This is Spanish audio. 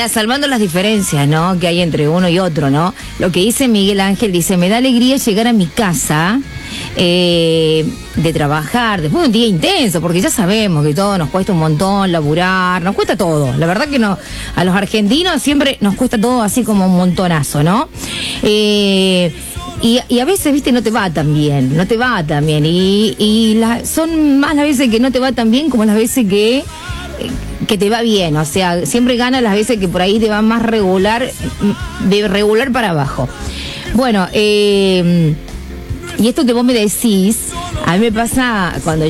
Mira, salvando las diferencias, ¿no?, que hay entre uno y otro, ¿no? Lo que dice Miguel Ángel, dice, me da alegría llegar a mi casa de trabajar después de un día intenso, porque ya sabemos que todo nos cuesta un montón laburar, nos cuesta todo. La verdad que no, a los argentinos siempre nos cuesta todo así como un montonazo, ¿no? Y a veces, viste, no te va tan bien. Son más las veces que no te va tan bien como las veces que te va bien. O sea, siempre gana las veces que por ahí te va más regular, de regular para abajo. Bueno, y esto que vos me decís, a mí me pasa cuando